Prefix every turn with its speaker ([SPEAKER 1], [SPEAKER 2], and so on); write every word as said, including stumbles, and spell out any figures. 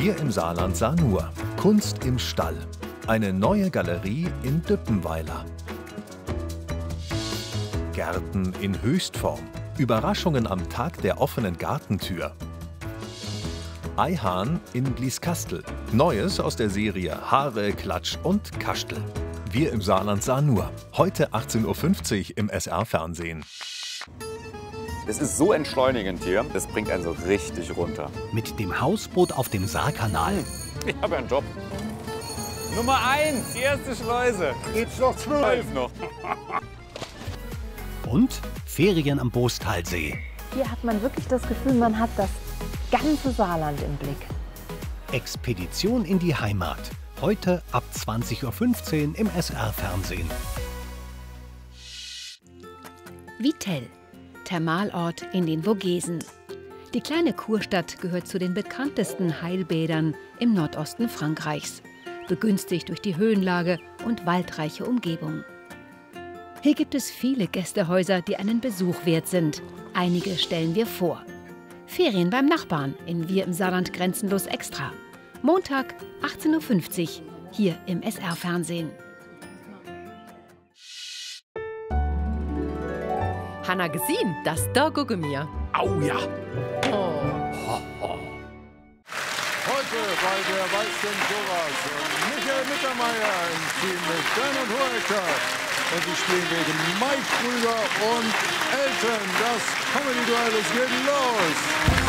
[SPEAKER 1] Wir im Saarland sahen nur Kunst im Stall. Eine neue Galerie in Düppenweiler. Gärten in Höchstform. Überraschungen am Tag der offenen Gartentür. Eihahn in Blieskastel. Neues aus der Serie Haare, Klatsch und Kastel. Wir im Saarland sahen nur. Heute achtzehn Uhr fünfzig im S R-Fernsehen.
[SPEAKER 2] Es ist so entschleunigend hier, das bringt einen so richtig runter.
[SPEAKER 3] Mit dem Hausboot auf dem Saarkanal.
[SPEAKER 2] Ich habe einen Job. Nummer eins, die erste Schleuse.
[SPEAKER 4] Geht's noch zwölf
[SPEAKER 2] noch.
[SPEAKER 3] Und Ferien am Boostalsee.
[SPEAKER 5] Hier hat man wirklich das Gefühl, man hat das ganze Saarland im Blick.
[SPEAKER 3] Expedition in die Heimat. Heute ab zwanzig Uhr fünfzehn im S R-Fernsehen.
[SPEAKER 6] Vittel, Thermalort in den Vogesen. Die kleine Kurstadt gehört zu den bekanntesten Heilbädern im Nordosten Frankreichs, begünstigt durch die Höhenlage und waldreiche Umgebung. Hier gibt es viele Gästehäuser, die einen Besuch wert sind. Einige stellen wir vor. Ferien beim Nachbarn in Wir im Saarland Grenzenlos Extra. Montag, achtzehn Uhr fünfzig, hier im S R-Fernsehen.
[SPEAKER 7] Hanna gesehen, das da gucke mir.
[SPEAKER 3] Au ja!
[SPEAKER 7] Oh.
[SPEAKER 4] Heute bei der Weißen Sowas Michael Mittermeier im Team mit Bernhard Hoeker. Und sie spielen gegen Mike Krüger und Elton. Das Comedy-Duell, es geht los.